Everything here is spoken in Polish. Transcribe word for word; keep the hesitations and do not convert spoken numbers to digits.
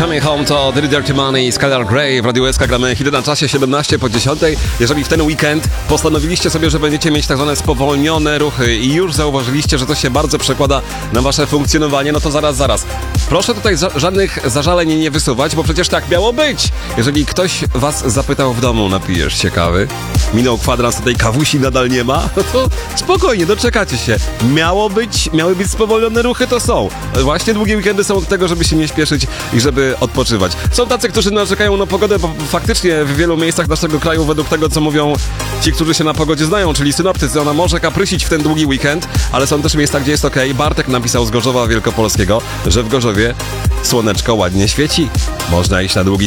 Coming Home to The Dirty Money, Skylar Grey w Radiu S K. Gramy hity na czasie siedemnaście po dziesiątej. Jeżeli w ten weekend postanowiliście sobie, że będziecie mieć tak zwane spowolnione ruchy i już zauważyliście, że to się bardzo przekłada na wasze funkcjonowanie, no to zaraz, zaraz. Proszę tutaj za żadnych zażaleń nie wysuwać, bo przecież tak miało być. Jeżeli ktoś was zapytał w domu, napijesz się kawy? Minął kwadrans, tej kawusi nadal nie ma? No to spokojnie, doczekacie się. Miało być, miały być spowolnione ruchy, to są. Właśnie długie weekendy są od tego, żeby się nie śpieszyć i żeby odpoczywać. Są tacy, którzy narzekają na pogodę, bo faktycznie w wielu miejscach naszego kraju, według tego, co mówią ci, którzy się na pogodzie znają, czyli synoptycy, ona może kaprysić w ten długi weekend, ale są też miejsca, gdzie jest okej. Okay. Bartek napisał z Gorzowa Wielkopolskiego, że w Gorzowie słoneczko ładnie świeci. Można iść na długi